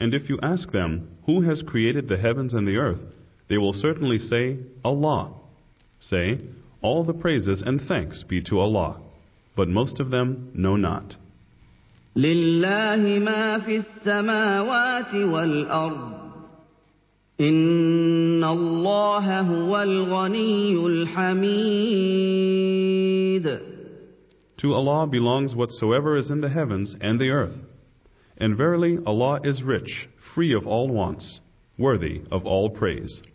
And if you ask them, who has created the heavens and the earth, they will certainly say, Allah. Say, all the praises and thanks be to Allah. But most of them know not. لله ما في السماوات والأرض إن الله هو الغني الحميد. To Allah belongs whatsoever is in the heavens and the earth. And verily Allah is rich, free of all wants, worthy of all praise.